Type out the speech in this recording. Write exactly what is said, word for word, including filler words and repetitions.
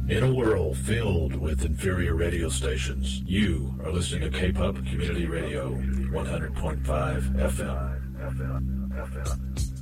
In a world filled with inferior radio stations, you are listening to K-Pop Community Radio, one hundred point five F M.